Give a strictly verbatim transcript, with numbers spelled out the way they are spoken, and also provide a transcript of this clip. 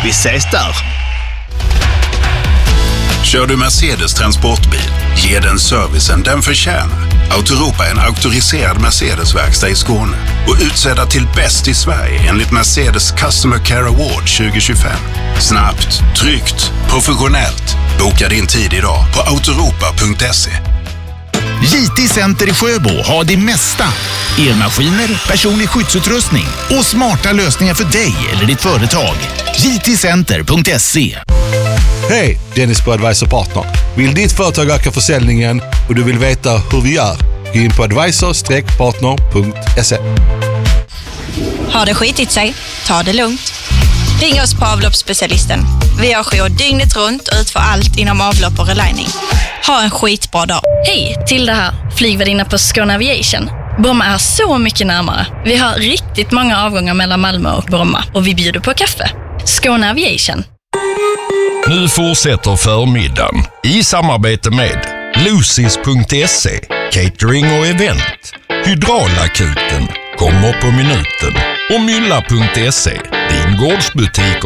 Vi ses där! Kör du Mercedes transportbil, ge den servicen den förtjänar. Autoropa är en auktoriserad Mercedes-verkstad i Skåne och utsedda till bäst i Sverige enligt Mercedes Customer Care Award tjugo tjugofem. Snabbt, tryggt, professionellt. Boka din tid idag på autoropa punkt se. J T Center i Sjöbo har det mesta. Elmaskiner, personlig skyddsutrustning och smarta lösningar för dig eller ditt företag. J T center punkt se. Hej, Dennis på Advisor Partner. Vill ditt företag öka försäljningen och du vill veta hur vi gör? Gå in på advisor partner punkt se. Har det skitit sig? Ta det lugnt. Ring oss på avloppsspecialisten. Vi har jour dygnet runt och utför allt inom avlopp och relining. Ha en skitbra dag. Hej, Tilda här. Flygvärdinna på Skåne Aviation. Bromma är så mycket närmare. Vi har riktigt många avgångar mellan Malmö och Bromma och vi bjuder på kaffe. Skåne Aviation. Nu fortsätter förmiddagen i samarbete med Lucis punkt se, catering och event, Hydraulakuten, kommer på minuten och Mylla punkt se, din gårdsbutik